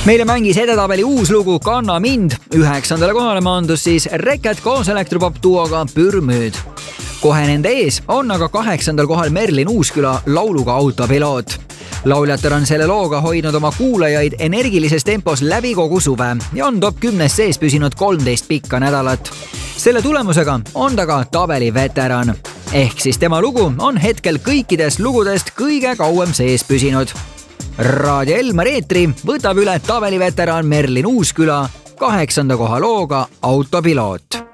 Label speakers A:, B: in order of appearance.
A: Meile mängis edetabeli uus lugu Kanna mind. 9. kohale maandus siis Reket koos elektropop duoga Pürmüüd. Kohe nende ees on aga 8. kohal Merlin Uusküla lauluga Autopiloot. Lauljatar on selle looga hoidnud oma kuulajaid energilises tempos läbi kogu suve ja on top 10 sees püsinud 13 pikka nädalat. Selle tulemusega on ta ka tabeli veteran. Ehk siis tema lugu on hetkel kõikidest lugudest kõige kauem sees püsinud. Raadio Elmar eetri võtab üle tabeli veteran Merlin Uusküla 8. koha looga Autopiloot.